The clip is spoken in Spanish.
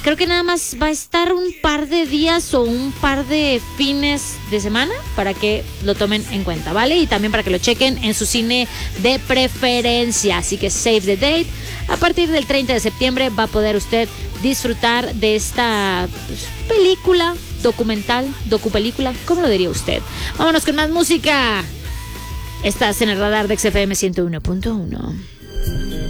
creo que nada más va a estar un par de días o un par de fines de semana para que lo tomen en cuenta, ¿vale? Y también para que lo chequen en su cine de preferencia. Así que save the date. A partir del 30 de septiembre va a poder usted disfrutar de esta película, docupelícula, ¿cómo lo diría usted? Vámonos con más música. Estás en el radar de XFM 101.1.